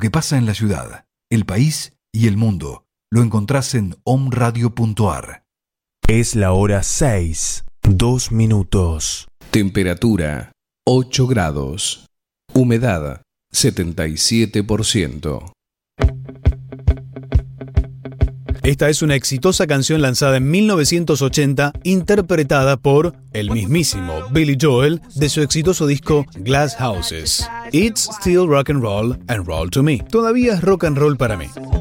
que pasa en la ciudad, el país y el mundo lo encontrás en omradio.ar. Es la hora 6, 2 minutos. Temperatura 8 grados. Humedad 77%. Esta es una exitosa canción lanzada en 1980, interpretada por el mismísimo Billy Joel de su exitoso disco Glass Houses. It's still rock and roll to me. Todavía es rock and roll para mí.